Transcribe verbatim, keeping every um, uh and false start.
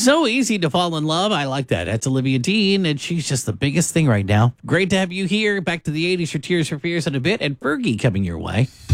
So easy to fall in love. I like that. That's Olivia Dean, and she's just the biggest thing right now. Great to have you here. Back to the eighties for Tears for Fears in a bit, and Fergie coming your way.